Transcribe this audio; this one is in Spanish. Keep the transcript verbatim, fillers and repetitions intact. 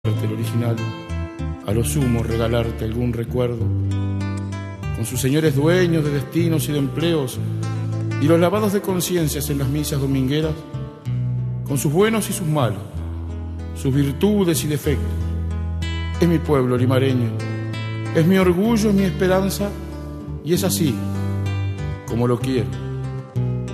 el original, a lo sumo regalarte algún recuerdo, con sus señores dueños de destinos y de empleos, y los lavados de conciencias en las misas domingueras, con sus buenos y sus malos, sus virtudes y defectos. Es mi pueblo limareño, es mi orgullo, es mi esperanza, y es así como lo quiero.